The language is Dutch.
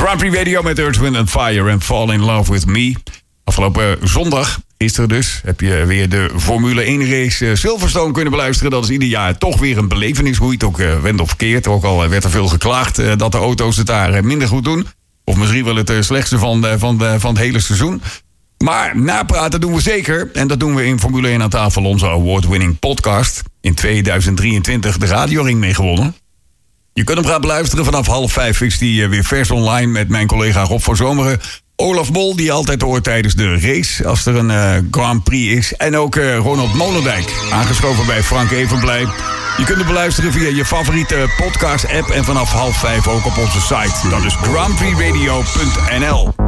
Grand Prix Radio met Earth, Wind & Fire en Fall in Love with Me. Afgelopen zondag, gisteren dus, heb je weer de Formule 1 race Silverstone kunnen beluisteren. Dat is ieder jaar toch weer een belevenis, hoe je het ook wendt of keert. Ook al werd er veel geklaagd dat de auto's het daar minder goed doen. Of misschien wel het slechtste van het hele seizoen. Maar napraten doen we zeker. En dat doen we in Formule 1 aan tafel, onze award-winning podcast. In 2023 de radioring mee gewonnen. Je kunt hem gaan beluisteren vanaf 4:30 is die weer vers online met mijn collega Rob van Zomeren. Olaf Mol, die altijd hoort tijdens de race als er een Grand Prix is. En ook Ronald Molendijk, aangeschoven bij Frank Evenblij. Je kunt hem beluisteren via je favoriete podcast-app en vanaf 4:30 ook op onze site. Dat is grandprixradio.nl.